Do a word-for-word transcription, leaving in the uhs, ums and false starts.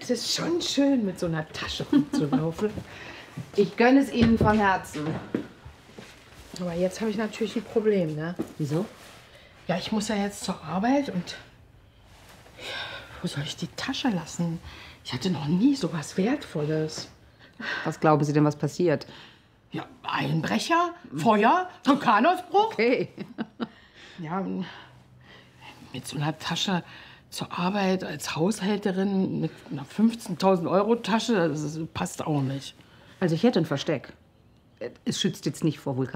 Es ist schon schön, mit so einer Tasche rumzulaufen. Ich gönne es Ihnen von Herzen. Aber jetzt habe ich natürlich ein Problem, ne? Wieso? Ja, ich muss ja jetzt zur Arbeit und wo soll ich die Tasche lassen? Ich hatte noch nie so was Wertvolles. Was glauben Sie denn, was passiert? Ja, Einbrecher, Feuer, Vulkanausbruch. Okay. Ja, mit so einer Tasche zur Arbeit als Haushälterin mit einer fünfzehntausend Euro Tasche, das passt auch nicht. Also ich hätte ein Versteck. Es schützt jetzt nicht vor Vulkan.